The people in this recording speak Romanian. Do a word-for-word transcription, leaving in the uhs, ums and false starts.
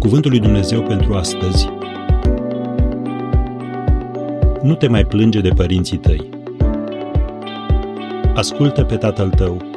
Cuvântul lui Dumnezeu pentru astăzi. Nu te mai plânge de părinții tăi. Ascultă pe tatăl tău